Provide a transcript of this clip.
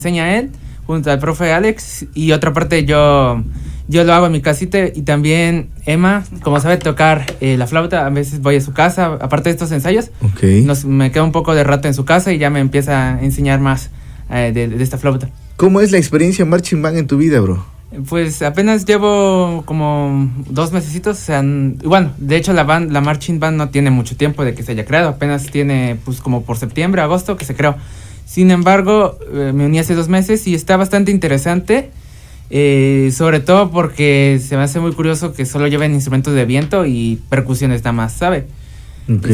enseña él junto al profe Alex, y otra parte yo lo hago en mi casita, y también Emma, como sabe tocar la flauta, a veces voy a su casa, aparte de estos ensayos, me quedo un poco de rato en su casa y ya me empieza a enseñar más de esta flauta. ¿Cómo es la experiencia marching band en tu vida, bro? Pues apenas llevo como 2 mesecitos, o sea, bueno, de hecho la marching band no tiene mucho tiempo de que se haya creado, apenas tiene pues como por septiembre, agosto que se creó. Sin embargo, me uní hace 2 meses y está bastante interesante, sobre todo porque se me hace muy curioso que solo lleven instrumentos de viento y percusiones nada más, ¿sabe?